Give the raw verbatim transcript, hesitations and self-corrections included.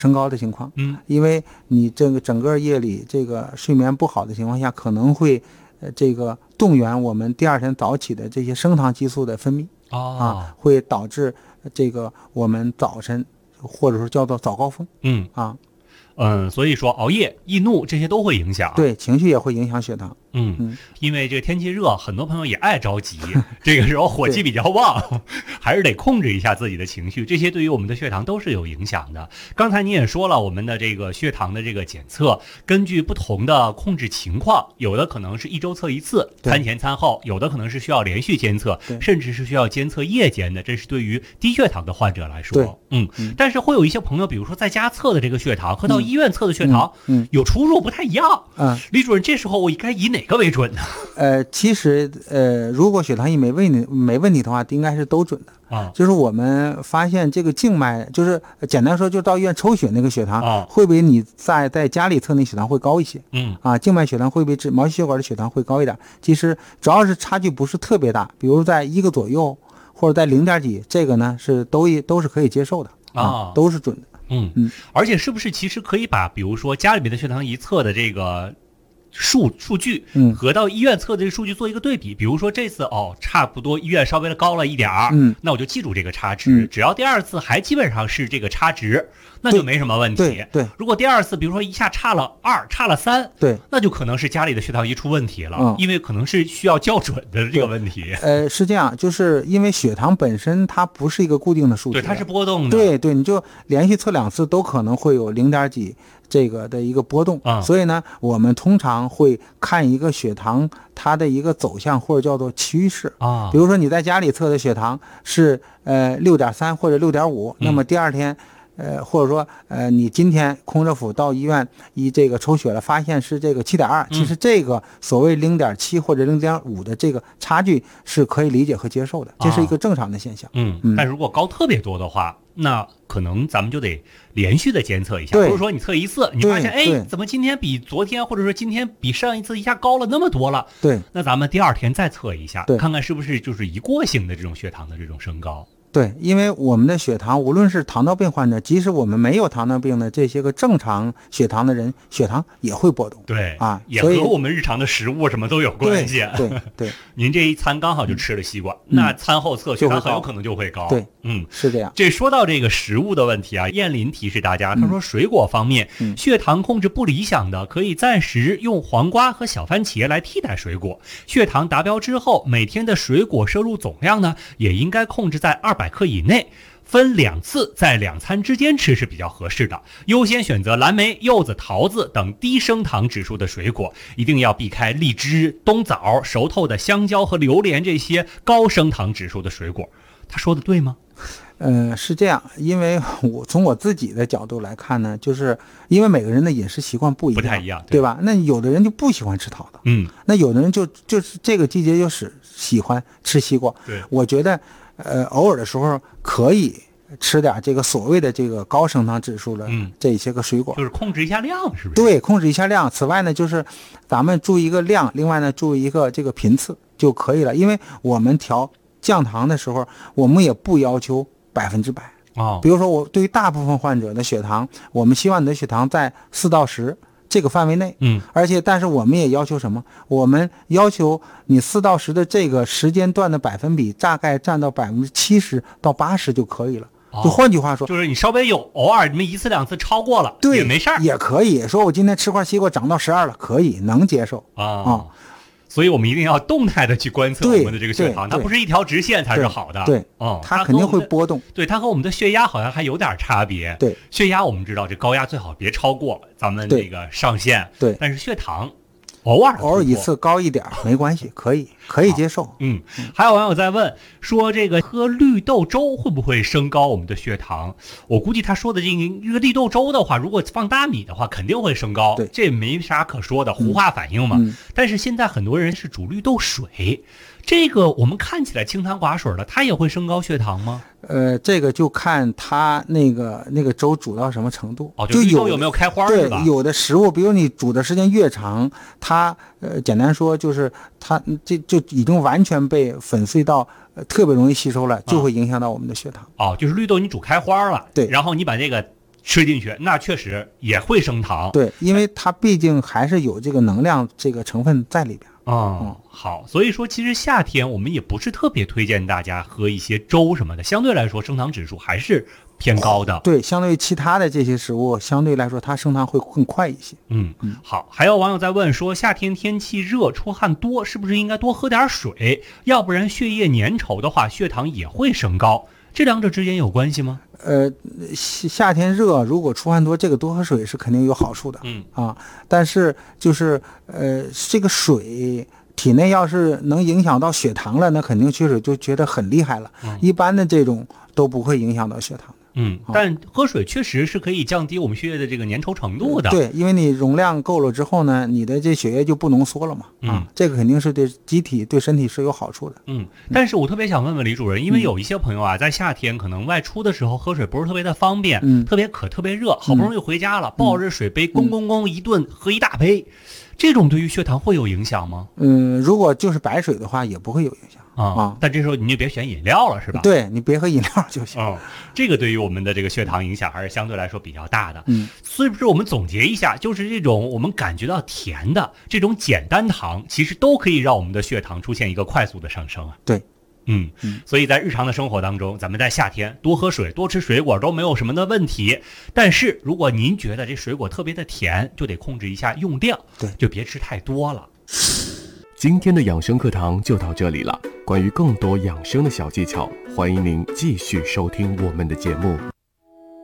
升高的情况。 嗯， 因为你这个整个夜里这个睡眠不好的情况下，可能会呃这个动员我们第二天早起的这些升糖激素的分泌。 哦、 啊，会导致这个我们早晨或者说叫做早高峰。 嗯啊， 嗯，所以说熬夜、易怒这些都会影响。 对，情绪也会影响血糖。 嗯嗯， 因为这个天气热，很多朋友也爱着急，这个时候火气比较旺，还是得控制一下自己的情绪，这些对于我们的血糖都是有影响的。刚才你也说了，我们的这个血糖的这个检测，根据不同的控制情况，有的可能是一周测一次，餐前餐后，有的可能是需要连续监测，甚至是需要监测夜间的，这是对于低血糖的患者来说。嗯，嗯但是会有一些朋友，比如说在家测的这个血糖和到医院测的血糖，嗯，嗯有出入，不太一样。嗯，李主任，这时候我应该以哪个为准呢？ 呃，其实呃，如果血糖仪没问题没问题的话，应该是都准的啊。就是我们发现这个静脉，就是简单说，就到医院抽血那个血糖，啊、会比你在在家里测那血糖会高一些。嗯啊，静脉血糖会比毛细血管的血糖会高一点。其实主要是差距不是特别大，比如在一个左右或者在零点几，这个呢是都都是可以接受的啊，啊都是准的。 嗯嗯，而且是不是其实可以把比如说家里面的血糖仪测的这个数数据和到医院测的这个数据做一个对比，嗯、比如说这次哦差不多医院稍微的高了一点儿，嗯，那我就记住这个差值，嗯、只要第二次还基本上是这个差值，那就没什么问题。 对 对, 对， 如果第二次比如说一下差了二，差了三， 对， 那就可能是家里的血糖仪出问题了，嗯、因为可能是需要校准的这个问题。 呃，是这样，就是因为血糖本身它不是一个固定的数值， 对，它是波动的。 对对，你就连续测两次都可能会有零点几。这个的一个波动，啊、所以呢，我们通常会看一个血糖它的一个走向或者叫做趋势啊。比如说你在家里测的血糖是呃六点三或者六点五，那么第二天。呃，或者说，呃，你今天空着腹到医院一这个抽血了，发现是这个七点二，其实这个所谓零点七或者零点五的这个差距是可以理解和接受的，这是一个正常的现象。 啊、嗯, 嗯，但如果高特别多的话，那可能咱们就得连续的监测一下，不是说你测一次，你发现哎，怎么今天比昨天，或者说今天比上一次一下高了那么多了？ 对， 那咱们第二天再测一下，看看是不是就是一过性的这种血糖的这种升高。 对，因为我们的血糖，无论是糖尿病患者，即使我们没有糖尿病的这些个正常血糖的人，血糖也会波动。 对啊， 也和我们日常的食物什么都有关系。 对 对, 对， 您这一餐刚好就吃了西瓜，嗯、那餐后测血糖很有可能就会高。 对， 嗯， 是这样。 这说到这个食物的问题啊，燕林提示大家，他说水果方面，嗯、血糖控制不理想的，可以暂时用黄瓜和小番茄来替代水果。血糖达标之后，每天的水果摄入总量呢，也应该控制在二百克以内。分两次在两餐之间吃是比较合适的，优先选择蓝莓、柚子、桃子等低升糖指数的水果，一定要避开荔枝、冬枣、熟透的香蕉和榴莲这些高升糖指数的水果。他说的对吗？ 呃，是这样，因为我从我自己的角度来看呢，就是因为每个人的饮食习惯不一样， 不太一样， 对, 对吧？那有的人就不喜欢吃桃子，嗯，那有的人就就是这个季节就是喜欢吃西瓜。 对， 我觉得呃，偶尔的时候可以吃点这个所谓的这个高升糖指数的这些个水果， 嗯、就是控制一下量，是不是？ 对，控制一下量。此外呢，就是咱们注意一个量，另外呢，注意一个这个频次就可以了。因为我们调降糖的时候，我们也不要求百分之百啊。 比如说，我对于大部分患者的血糖，我们希望你的血糖在四到十。这个范围内， 嗯， 而且但是我们也要求什么？我们要求你四到十的这个时间段的百分比大概占到百分之七十到八十就可以了。就换句话说， 就是你稍微有偶尔你们一次两次超过了， 对， 也没事儿， 也可以说我今天吃块西瓜涨到十二了，可以能接受啊啊。所以我们一定要动态的去观测我们的这个血糖，它不是一条直线才是好的。 对， 哦， 它肯定会波动。 对，它和我们的血压好像还有点差别。 对， 血压我们知道这高压最好别超过咱们这个上限。 对， 但是血糖偶尔偶尔一次高一点没关系，可以可以接受。 嗯，还有网友在问说，这个喝绿豆粥会不会升高我们的血糖？我估计他说的这个这个绿豆粥的话，如果放大米的话，肯定会升高。 对， 这没啥可说的，糊化反应嘛。 嗯、 但是现在很多人是煮绿豆水，这个我们看起来清汤寡水的，它也会升高血糖吗？ 呃，这个就看它那个那个粥煮到什么程度。 哦，就有有没有开花是吧？ 对，有的食物，比如你煮的时间越长，它呃，简单说就是它这就已经完全被粉碎到、呃、特别容易吸收了，就会影响到我们的血糖。 哦，就是绿豆你煮开花了， 对， 然后你把这个吃进去，那确实也会升糖。 对，因为它毕竟还是有这个能量这个成分在里边。 哦、嗯，好，所以说其实夏天我们也不是特别推荐大家喝一些粥什么的，相对来说升糖指数还是偏高的。 对，相对于其他的这些食物，相对来说它升糖会更快一些。 嗯嗯，好，还有网友在问说，夏天天气热，出汗多，是不是应该多喝点水？要不然血液粘稠的话，血糖也会升高。这两者之间有关系吗？ 呃，夏天热，如果出汗多，这个多喝水是肯定有好处的。 嗯啊，但是就是呃，这个水体内要是能影响到血糖了，那肯定缺水就觉得很厉害了。 嗯、 一般的这种都不会影响到血糖的。 嗯，但喝水确实是可以降低我们血液的这个粘稠程度的。 对，因为你容量够了之后呢，你的这血液就不浓缩了嘛。 嗯， 啊，这个肯定是对机体对身体是有好处的。 嗯，但是我特别想问问李主任，因为有一些朋友啊，在夏天可能外出的时候喝水不是特别的方便， 嗯， 特别渴，特别热，好不容易回家了，抱着水杯咣咣咣一顿喝一大杯，这种对于血糖会有影响吗？ 嗯，如果就是白水的话，也不会有影响。 啊、嗯，但这时候你就别选饮料了，是吧？ 对，你别喝饮料就行。 嗯，这个对于我们的这个血糖影响还是相对来说比较大的。 嗯， 所以不是我们总结一下，就是这种我们感觉到甜的这种简单糖，其实都可以让我们的血糖出现一个快速的上升啊。 对。 嗯，所以在日常的生活当中，咱们在夏天多喝水、多吃水果都没有什么的问题。但是如果您觉得这水果特别的甜，就得控制一下用量， 对， 就别吃太多了。 今天的养生课堂就到这里了。关于更多养生的小技巧，欢迎您继续收听我们的节目。